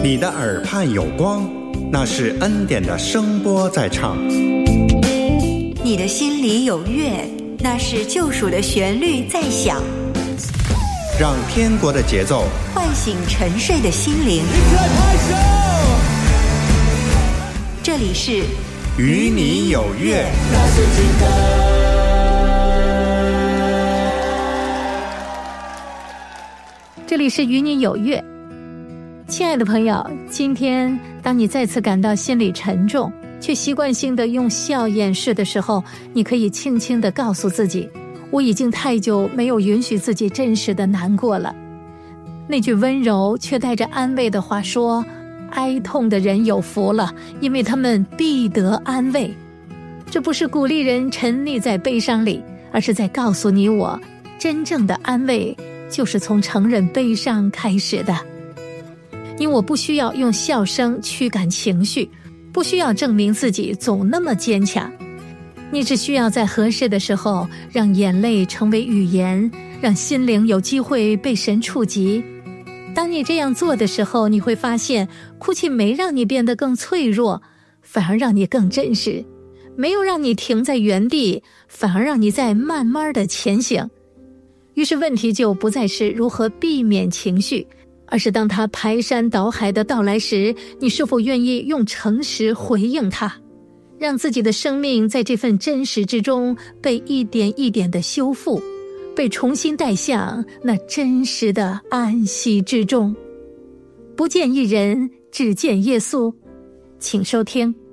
你的耳畔有光，那是恩典的声波在唱。 你的心里有乐，那是救赎的旋律在响。 让天国的节奏唤醒沉睡的心灵。这里是与你有约。 这里是与你有约。亲爱的朋友，今天当你再次感到心里沉重，却习惯性的用笑掩饰的时候，你可以轻轻地告诉自己，我已经太久没有允许自己真实的难过了。那句温柔却带着安慰的话说，哀痛的人有福了，因为他们必得安慰。这不是鼓励人沉溺在悲伤里，而是在告诉你我，真正的安慰就是从承认悲伤开始的。因为我不需要用笑声驱赶情绪，不需要证明自己总那么坚强。你只需要在合适的时候，让眼泪成为语言，让心灵有机会被神触及。当你这样做的时候，你会发现，哭泣没让你变得更脆弱，反而让你更真实；没有让你停在原地，反而让你在慢慢的前行。于是问题就不再是如何避免情绪，而是当它排山倒海的到来时，你是否愿意用诚实回应它，让自己的生命在这份真实之中被一点一点的修复，被重新带向那真实的安息之中。不见一人，只见耶稣。请收听